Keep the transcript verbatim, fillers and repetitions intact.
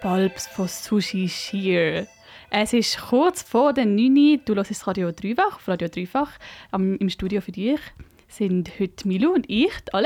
Balbs von Sushi Shear. Es ist kurz vor der neun Uhr. Du hörst das Radio Dreifach, auf Radio Dreifach. Am, Im Studio für dich sind heute Milu und ich, Alex.